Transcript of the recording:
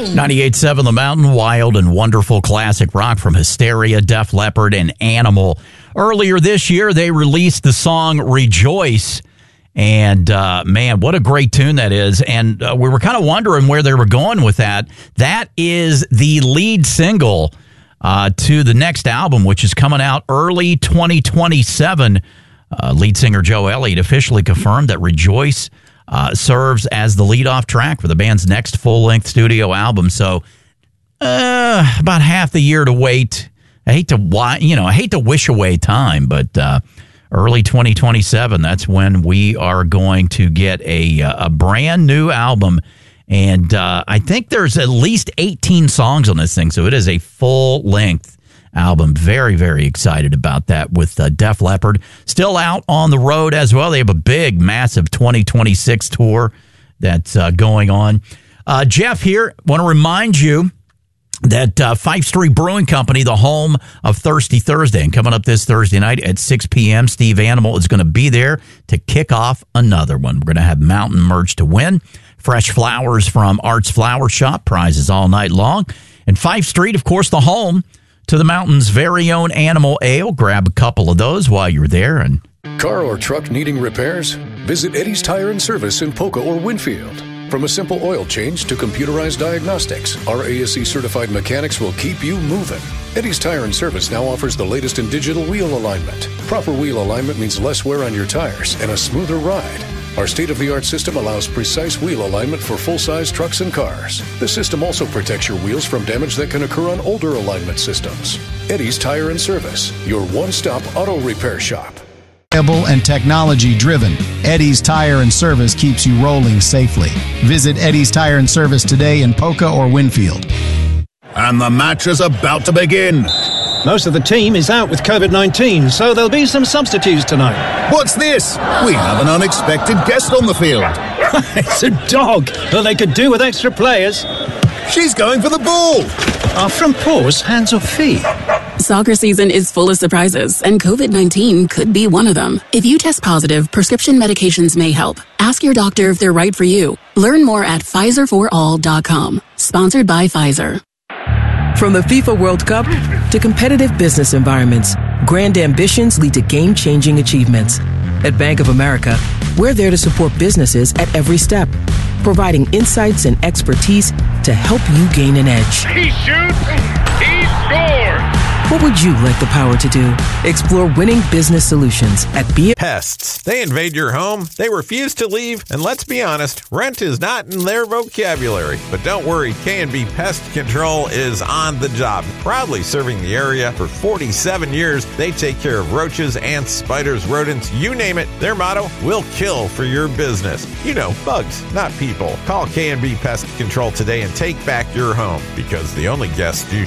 98.7 The Mountain, wild and wonderful classic rock from Hysteria, Def Leppard, and Animal. Earlier this year, they released the song Rejoice. And, man, what a great tune that is. And we were kind of wondering where they were going with that. That is the lead single to the next album, which is coming out early 2027. Lead singer Joe Elliott officially confirmed that Rejoice serves as the leadoff track for the band's next full-length studio album. So about half the year to wait. I hate to wish away time, but early 2027, that's when we are going to get a brand new album. And I think there's at least 18 songs on this thing, so it is a full-length album. Very, very excited about that with Def Leppard. Still out on the road as well. They have a big, massive 2026 tour that's going on. Jeff here, want to remind you that Fife Street Brewing Company, the home of Thirsty Thursday, and coming up this Thursday night at 6 p.m., Steve Animal is going to be there to kick off another one. We're going to have mountain merch to win, fresh flowers from Art's Flower Shop, prizes all night long. And Fife Street, of course, the home to the mountain's very own Animal Ale. Grab a couple of those while you're there. And car or truck needing repairs? Visit Eddie's Tire and Service in Polka or Winfield. From a simple oil change to computerized diagnostics, our ASE-certified mechanics will keep you moving. Eddie's Tire and Service now offers the latest in digital wheel alignment. Proper wheel alignment means less wear on your tires and a smoother ride. Our state-of-the-art system allows precise wheel alignment for full-size trucks and cars. The system also protects your wheels from damage that can occur on older alignment systems. Eddie's Tire and Service, your one-stop auto repair shop. And technology-driven, Eddie's Tire and Service keeps you rolling safely. Visit Eddie's Tire and Service today in Polka or Winfield. And the match is about to begin. Most of the team is out with COVID-19, so there'll be some substitutes tonight. What's this? We have an unexpected guest on the field. It's a dog. Well, they could do with extra players. She's going for the ball. Our front paws, hands or feet? Soccer season is full of surprises, and COVID-19 could be one of them. If you test positive, prescription medications may help. Ask your doctor if they're right for you. Learn more at PfizerForAll.com. Sponsored by Pfizer. From the FIFA World Cup to competitive business environments, grand ambitions lead to game-changing achievements. At Bank of America, we're there to support businesses at every step, providing insights and expertise to help you gain an edge. He shoots, he scores! What would you like the power to do? Explore winning business solutions at Pests. They invade your home, they refuse to leave, and let's be honest, rent is not in their vocabulary. But don't worry, K&B Pest Control is on the job. Proudly serving the area for 47 years, they take care of roaches, ants, spiders, rodents, you name it. Their motto, we'll kill for your business. You know, bugs, not people. Call K&B Pest Control today and take back your home, because the only guests you